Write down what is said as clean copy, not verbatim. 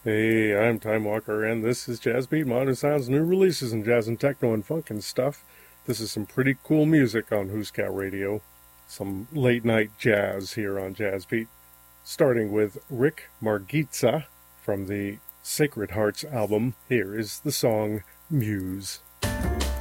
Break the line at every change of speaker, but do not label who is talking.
Hey, I'm Time Walker, and this is Jazz Beat, Modern Sounds, new releases in jazz and techno and funk and stuff. This is some pretty cool music on Who's Cat Radio. Some late night jazz here on Jazz Beat. Starting with Rick Margitza from the Sacred Hearts album. Here is the song Muse.